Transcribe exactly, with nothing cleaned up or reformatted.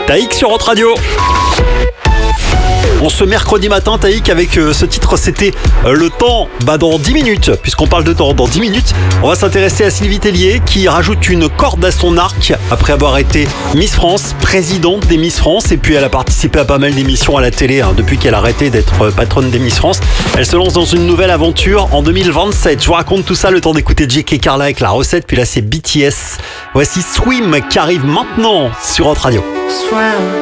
Taïk sur Hot Radio. On ce mercredi matin, Taïk, avec euh, ce titre, c'était euh, le temps bah, dans dix minutes. Puisqu'on parle de temps dans dix minutes, on va s'intéresser à Sylvie Tellier qui rajoute une corde à son arc après avoir été Miss France, présidente des Miss France. Et puis elle a participé à pas mal d'émissions à la télé hein, depuis qu'elle a arrêté d'être euh, patronne des Miss France. Elle se lance dans une nouvelle aventure en deux mille vingt-sept. Je vous raconte tout ça, le temps d'écouter J K Carla avec la recette. Puis là, c'est B T S. Voici Swim qui arrive maintenant sur Hot Radio. Swim.